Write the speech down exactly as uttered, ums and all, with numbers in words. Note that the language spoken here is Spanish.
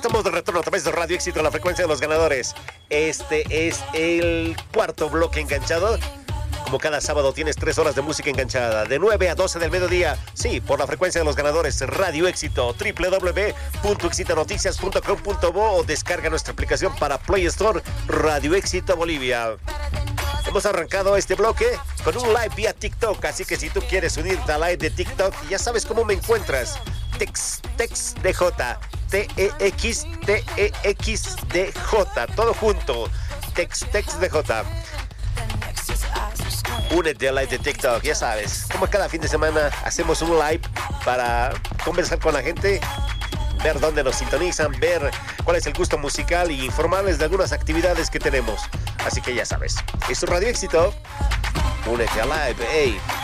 estamos de retorno a través de Radio Éxito, la frecuencia de los ganadores. Este es el cuarto bloque enganchado. Como cada sábado tienes tres horas de música enganchada, de nueve a doce del mediodía. Sí, por la frecuencia de los ganadores, Radio Éxito, doble u doble u doble u punto exitonoticias punto com punto bo o descarga nuestra aplicación para Play Store, Radio Éxito Bolivia. Hemos arrancado este bloque con un live vía TikTok, así que si tú quieres unirte al live de TikTok, ya sabes cómo me encuentras. Tex, Tex D J, T E X, T E X D J, todo junto. Tex, Tex D J. Únete al live de TikTok, ya sabes. Como cada fin de semana hacemos un live para conversar con la gente, ver dónde nos sintonizan, ver cuál es el gusto musical y informarles de algunas actividades que tenemos. Así que ya sabes, es Radio Éxito. Únete al live, hey.